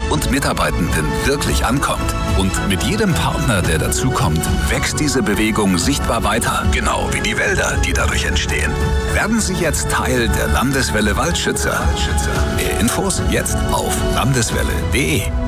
und Mitarbeitenden wirklich ankommt. Und mit jedem Partner, der dazukommt, wächst diese Bewegung sichtbar weiter. Genau wie die Wälder, die dadurch entstehen. Werden Sie jetzt Teil der Landeswelle Waldschützer. Mehr Infos jetzt auf landeswelle.de.